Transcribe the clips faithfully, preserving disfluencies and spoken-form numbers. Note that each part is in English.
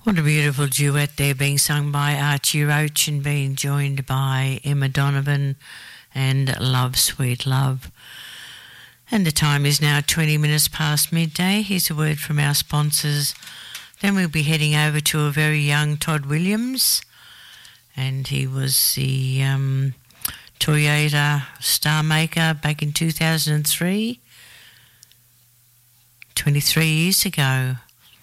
What a beautiful duet there, being sung by Archie Roach and being joined by Emma Donovan and Love Sweet Love. And the time is now twenty minutes past midday. Here's a word from our sponsors. Then we'll be heading over to a very young Todd Williams, and he was the um, Toyota star maker back in two thousand three, twenty-three years ago.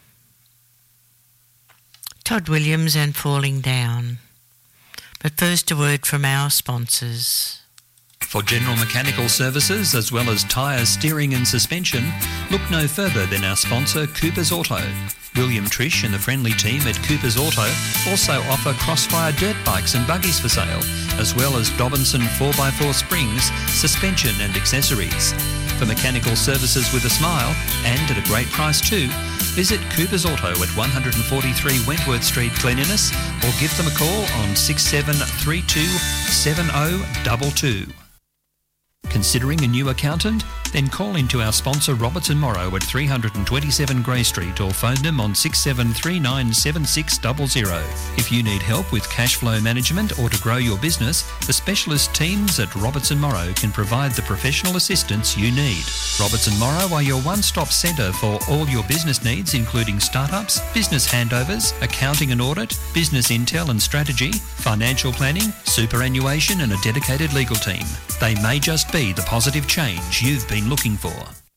Todd Williams and Falling Down. But first a word from our sponsors. For general mechanical services as well as tyres, steering and suspension, look no further than our sponsor Cooper's Auto. William Trish and the friendly team at Cooper's Auto also offer Crossfire dirt bikes and buggies for sale, as well as Dobinson four by four springs, suspension and accessories. For mechanical services with a smile, and at a great price too, visit Cooper's Auto at one forty-three Wentworth Street, Glen-Innes, or give them a call on six seven three two, seven oh two two. Considering a new accountant? Then call into our sponsor Robertson Morrow at three twenty-seven Grey Street or phone them on six seven three nine seven six zero zero. If you need help with cash flow management or to grow your business, the specialist teams at Robertson Morrow can provide the professional assistance you need. Robertson Morrow are your one-stop centre for all your business needs, including startups, business handovers, accounting and audit, business intel and strategy, financial planning, superannuation and a dedicated legal team. They may just be the positive change you've been looking for.